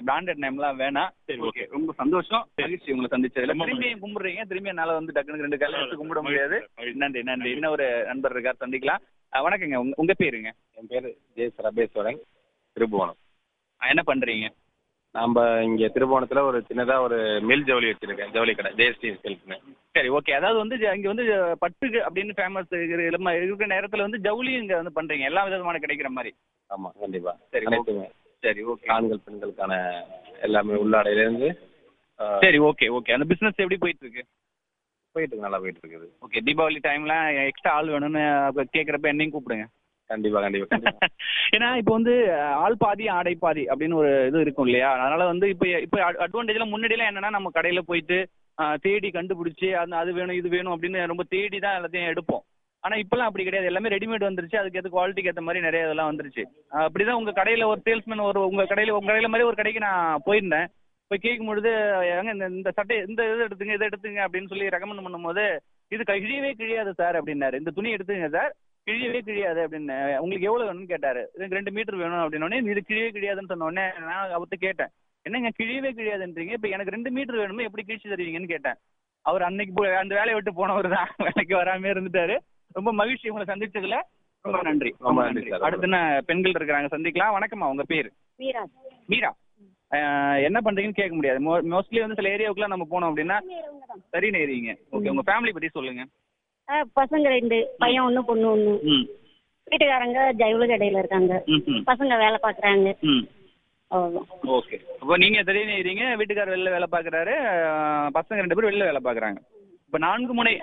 Okay. Branded நேம்லாம் வேணாம். சரி, okay. ரொம்ப சந்தோஷம். சரி. மகிழ்ச்சி உங்களை சந்திச்சதுல. ரொம்ப திரும்பியும் கும்பிடுறீங்க. திரும்பி என்னால வந்து டக்குனு 2 கால எடுத்து கும்பிட முடியாது. நன்றி, நன்றி. இன்னும் ஒரு நண்பர் இருக்கார், சந்திக்கலாம். வணக்கங்க. உங்க பேருங்க? என் பேர் ரபேஸ்வரன், திருபுவனம். என்ன பண்றீங்க? நம்ம இங்கே திருபுவனத்தில் ஒரு சின்னதாக ஒரு மில் ஜவுளி வச்சிருக்கேன், ஜவுளி கடை, ஜெயஸ்ரீ சில்க்னு. சரி, ஓகே. அதாவது வந்து இங்க வந்து பட்டுக்கு அப்படின்னு ஃபேமஸ் இருக்கிற நேரத்துல வந்து ஜவுளியும் இங்க வந்து பண்றீங்க, எல்லா விதமான கிடைக்கிற மாதிரி. ஆமாம், கண்டிப்பாக. சரி, அனைத்துமே. சரி, ஓகே. ஆண்கள் பெண்களுக்கான எல்லாமே உள்ளாடையிலேருந்து சரி, ஓகே, ஓகே. அந்த பிசினஸ் எப்படி போயிட்டு இருக்கு? நல்லா போயிட்டு இருக்குது. ஓகே. தீபாவளி டைம்லாம் எக்ஸ்ட்ரா ஆள் வேணும்னு கேட்குறப்ப என்னையும் கூப்பிடுங்க. கண்டிப்பாக. ஏன்னா இப்போ வந்து ஆள் பாதி ஆடை பாதி அப்படின்னு ஒரு இது இருக்கும் இல்லையா? அதனால வந்து இப்போ அட்வான்டேஜ்ல முன்னாடியெல்லாம் என்னன்னா நம்ம கடையில போயிட்டு தேடி கண்டுபிடிச்சி அது வேணும் இது வேணும் அப்படின்னு ரொம்ப தேடி தான் எல்லாத்தையும் எடுப்போம். ஆனா இப்பெல்லாம் அப்படி கிடையாது. எல்லாமே ரெடிமேட் வந்துருச்சு. அதுக்கு ஏற்ற குவாலிட்டிக்கு ஏற்ற மாதிரி நிறைய இதெல்லாம் வந்துருச்சு. அப்படிதான் உங்க கடையில ஒரு சேல்ஸ்மேன் உங்க கடையில மாதிரி ஒரு கடைக்கு நான் போயிருந்தேன். போய் கேட்கும் பொழுது ஏங்க இந்த சட்டை இந்த இது எடுத்துங்க அப்படின்னு சொல்லி ரெக்கமெண்ட் பண்ணும்போது, இது கிழியவே கிழியாது சார் அப்படின்னாரு. இந்த துணி எடுத்துங்க சார், கிழியவே கிழியாது அப்படின்னு. உங்களுக்கு எவ்வளவு வேணும்னு கேட்டாரு. எனக்கு 2 மீட்டர் வேணும் அப்படின்னோடனே, இது கிழியவே கிழியாதுன்னு சொன்னோடனே நான் அவர்கிட்ட கேட்டேன், என்னங்க கிழியவே கிழியாதுன்றீங்க, இப்ப எனக்கு 2 மீட்டர் வேணுமே, எப்படி கிழிச்சு தருவீங்கன்னு கேட்டேன். அவர் அன்னைக்கு அந்த வேலையை விட்டு போனவர் தான், வேலைக்கு வராம இருந்துட்டாரு. ரொம்ப மகிழ்ச்சி உங்களை சந்திச்சதுல. ரொம்ப நன்றி. ரொம்ப நன்றி சார். அடுத்து என்ன பெண்கள் இருக்கிறாங்க, சந்திக்கலாம். வணக்கம்மா, உங்க பேரு? மீரா. என்ன பண்றீங்கன்னு கேட்க முடியாது. மோஸ்ட்லி வந்து சில ஏரியாவுக்குலாம் நம்ம போனோம் அப்படின்னா சரி நேரிங்க. ஓகே. உங்க ஃபேமிலி பத்தி சொல்லுங்க. பசங்க 2, பையன் 1 பொண்ணு 1. வீட்டுக்காரங்க ஜவுளி கடையில இருக்காங்க. பசங்க வேலை பாக்குறாங்க. ஓகே. அப்போ நீங்க தெரியுறீங்க, வீட்டுக்காரர் வெளில வேலை பாக்குறாரு, பசங்க 2 பேரும் வெளில வேலை பாக்குறாங்க. இப்ப 4 முனை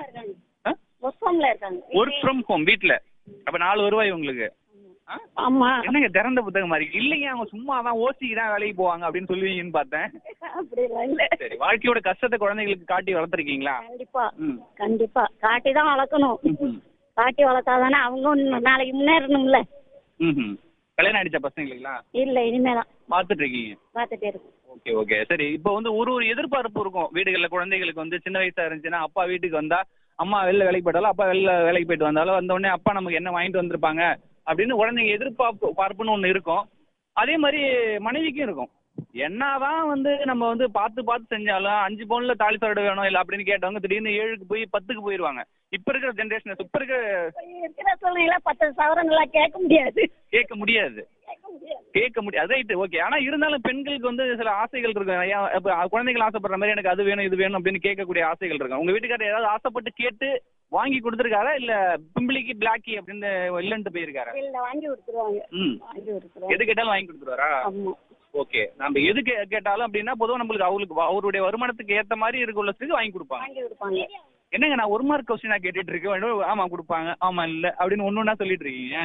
ஒர்க் ஃப்ரம் ஹோம் வீட்டுல. அப்ப 4 வருவாய் உங்களுக்கு. ஆமா. என்னங்க திறந்த புத்தகம் மாதிரி இல்லைங்க, அவங்க சும்மா தான் ஓசிக்கு தான் வேலைக்கு போவாங்க அப்படின்னு சொல்லுவீங்கன்னு பார்த்தேன். சரி, வாழ்க்கையோட கஷ்டத்தை குழந்தைகளுக்கு காட்டி வளர்த்துருக்கீங்களா? கண்டிப்பா காட்டி தான் வளர்க்கணும். காட்டி வளர்த்தாதானே அவங்க நாளைக்கு முன்னேறணும்ல. கல்யாணம் ஆயிடுச்சா பசங்களுக்குங்களா? இல்ல, இனிமேதான் பாத்துட்டு இருக்கீங்க. பாத்துட்டே இருக்கு. Okay, okay. சரி, இப்போ வந்து ஒரு எதிர்பார்ப்பு இருக்கும் வீடுகளில். குழந்தைகளுக்கு வந்து சின்ன வயசா இருந்துச்சுன்னா அப்பா வீட்டுக்கு வந்தா, அம்மா வெளில வேலைக்கு போயிட்டாலும் அப்பா வெளில வேலைக்கு போயிட்டு வந்தாலும் வந்த உடனே அப்பா நமக்கு என்ன வாங்கிட்டு வந்திருப்பாங்க அப்படின்னு குழந்தைங்க எதிர்பார்ப்புன்னு ஒன்று இருக்கும். அதே மாதிரி மனைவிக்கும் இருக்கும். என்னதான் வந்து நம்ம வந்து பார்த்து செஞ்சாலும் 5 பவுன்ல தாலி சரடு வேணும் இல்லை அப்படின்னு கேட்டவங்க திடீர்னு 7க்கு போய் 10க்கு போயிடுவாங்க. இப்ப இருக்கிற ஜென்ரேஷன், இப்ப இருக்கிற சூழ்நிலை 10 சவரங்களா கேட்க முடியாது. Right, okay. ஆனா இருந்தாலும் பெண்களுக்கு வந்து சில ஆசைகள் இருக்கு. குழந்தைகள் ஆசைப்படுற மாதிரி எனக்கு அது வேணும் இது வேணும் அப்படின்னு கேட்கக்கூடிய ஆசைகள் இருக்கு. உங்க வீட்டுக்காரர் ஏதாவது ஆசைப்பட்டு கேட்டு வாங்கி கொடுத்துருக்காரா, இல்ல பிம்பிளிக்கு பிளாக்கி அப்படின்னு இல்லன்ட்டு போயிருக்காரா? வாங்கி கொடுத்துருவாங்க. எது கேட்டாலும் வாங்கி கொடுத்துருவாரா? ஓகே. நம்ம எது கேட்டாலும் அப்படின்னா பொதுவாக நம்மளுக்கு அவருடைய வருமானத்துக்கு ஏத்த மாதிரி இருக்குள்ளதுக்கு வாங்கி கொடுப்பாங்க. என்னங்க நான் 1 மார்க் கொஸ்டினா கேட்டுட்டு இருக்கேன். ஆமா கொடுப்பாங்க, ஆமா இல்ல அப்படின்னு ஒன்னொன்னா சொல்லிட்டு இருக்கீங்க.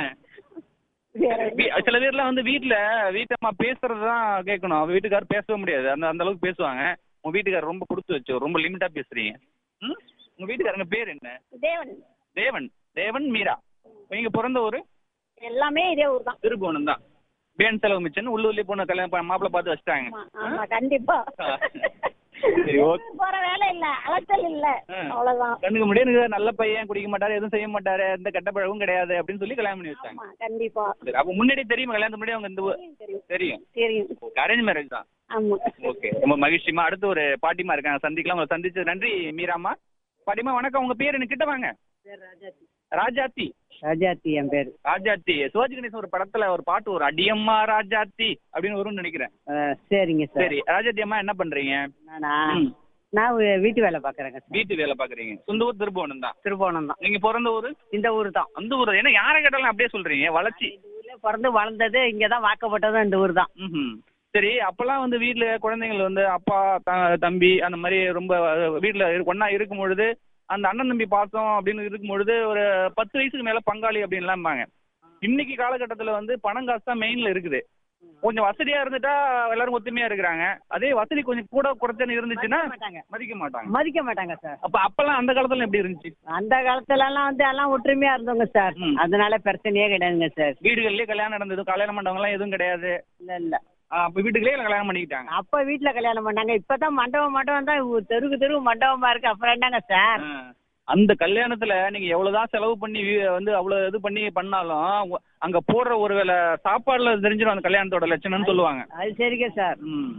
சில பேர்லாம் வந்து வீட்டம்மா பேசுறதுதான் கேட்கணும். வீட்டுக்காரர் பேசவே முடியாது, அந்த அளவுக்கு பேசுவாங்க. உங்க வீட்டுக்காரர் ரொம்ப கொடுத்து வச்சோ, ரொம்ப லிமிட்டா பேசுறீங்க. உங்க வீட்டுக்காரங்க பேர் என்ன? தேவன் மீரா. நீங்க பிறந்த ஊரு? எல்லாமே இதே ஊர் தான், திருபுவனம் தான். பேன் செலவு மிச்சம் உள்ளூர்லயே பொண்ணு கல்யாணம் மாப்பிள்ள பார்த்து வச்சிட்டாங்க. கண்டிப்பா. சரி, ஓகே. போற வேலை இல்ல, அலச்சல் இல்ல, அவ்வளவுதான். கண்ணுக்கு முடியாது, நல்ல பையன், குடிக்க மாட்டாரு, எதுவும் செய்ய மாட்டாரு, எந்த கெட்ட பழகும் கிடையாது அப்படின்னு சொல்லி கல்யாணம் பண்ணி வச்சாங்க. கண்டிப்பா. அப்ப முன்னாடி தெரியுமா கல்யாணம் முன்னாடி அவங்க இந்த தெரியும். அரேஞ்ச் மேரேஜ் தான். ஓகே. ரொம்ப மகிழ்ச்சிமா. அடுத்து ஒரு பாட்டிமா இருக்காங்க, சந்திக்கலாம். உங்களை சந்திச்சு நன்றி மீராமா. பாட்டிமா வணக்கம். உங்க பேர் எனக்கு கிட்ட வாங்க. ராஜாத்தி. என் பேரு ராஜாத்தி. சிவாஜி கணேசன் ஒரு படத்துல ஒரு பாட்டு, ஒரு அடியம்மா ராஜாத்தி அப்படின்னு வரும்னு நினைக்கிறேன். சரிங்க. சரி, ராஜாத்தி அம்மா என்ன பண்றீங்க? நான் வீட்டு வேலை பாக்குறேங்க. வீட்டு வேலை பாக்குறீங்க. சொந்த ஊர் திருபுவனம் தான். நீங்க பிறந்த ஊரு? இந்த ஊரு தான். அந்த ஊர். ஏன்னா யாரை கேட்டாலும் அப்படியே சொல்றீங்க. வளர்ச்சி பிறந்து வளர்ந்தது இங்கதான், வாக்கப்பட்டதும் இந்த ஊர் தான். சரி, அப்பெல்லாம் வந்து வீட்டுல குழந்தைகள் வந்து அப்பா தம்பி அந்த மாதிரி ரொம்ப வீட்டுல ஒன்னா இருக்கும் பொழுது அந்த அண்ணன் தம்பி பாசம் அப்படின்னு இருக்கும் பொழுது ஒரு 10 வயசுக்கு மேல பங்காளி அப்படின்லாம்பாங்க. இன்னைக்கு காலகட்டத்துல வந்து பணம் காசு தான் மெயின்ல இருக்குது. கொஞ்சம் வசதியா இருந்துட்டா எல்லாரும் ஒத்துமையா இருக்கிறாங்க. அதே வசதி கொஞ்சம் கூட குறைச்சன்னு இருந்துச்சுன்னா மதிக்க மாட்டாங்க சார். அப்பெல்லாம் அந்த காலத்துல எப்படி இருந்துச்சு? அந்த காலத்துல எல்லாம் வந்து எல்லாம் ஒற்றுமையா இருந்தவங்க சார். அதனால பிரச்சனையே கிடையாதுங்க சார். வீடுகள்லயே கல்யாணம் நடந்தது, கல்யாணம் பண்ணவங்க எல்லாம் எதுவும் கிடையாது. இல்ல. அப்ப வீட்டுக்குள்ளே கல்யாணம் பண்ணிக்கிட்டாங்க. அப்ப வீட்டுல கல்யாணம் பண்ணாங்க. இப்பதான் மண்டபம் தான், தெருக்கு மண்டபமா இருக்கு. அப்புறம் என்னங்க சார்? அந்த கல்யாணத்துல நீங்க எவ்வளவுதான் செலவு பண்ணி வந்து அவ்வளவு இது பண்ணாலும் அங்க போடுற ஒருவேளை சாப்பாடுல தெரிஞ்சிடும் அந்த கல்யாணத்தோட லட்சணம்னு சொல்லுவாங்க. அது சரிங்க சார்.